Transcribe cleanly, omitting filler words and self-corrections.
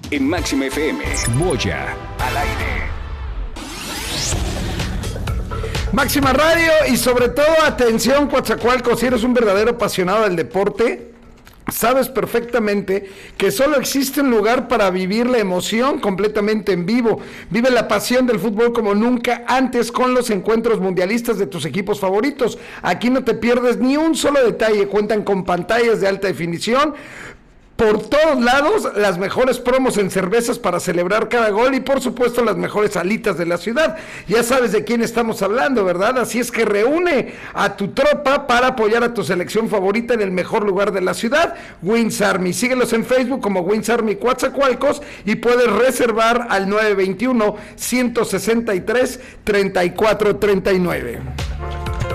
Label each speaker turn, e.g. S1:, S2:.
S1: en Máxima FM. Moya al aire.
S2: Máxima Radio y sobre todo, atención Coatzacoalcos, si eres un verdadero apasionado del deporte, sabes perfectamente que solo existe un lugar para vivir la emoción completamente en vivo. Vive la pasión del fútbol como nunca antes con los encuentros mundialistas de tus equipos favoritos. Aquí no te pierdes ni un solo detalle, cuentan con pantallas de alta definición por todos lados, las mejores promos en cervezas para celebrar cada gol y por supuesto las mejores alitas de la ciudad. Ya sabes de quién estamos hablando, ¿verdad? Así es que reúne a tu tropa para apoyar a tu selección favorita en el mejor lugar de la ciudad, Wings Army. Síguelos en Facebook como Wings Army Coatzacoalcos y puedes reservar al 921-163-3439.